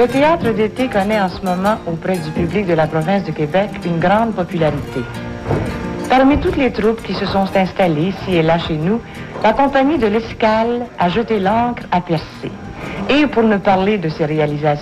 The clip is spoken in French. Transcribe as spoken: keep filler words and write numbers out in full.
Le théâtre d'été connaît en ce moment, auprès du public de la province de Québec, une grande popularité. Parmi toutes les troupes qui se sont installées ici et là chez nous, la compagnie de l'Escale a jeté l'encre à percer. Et pour ne parler de ses réalisations,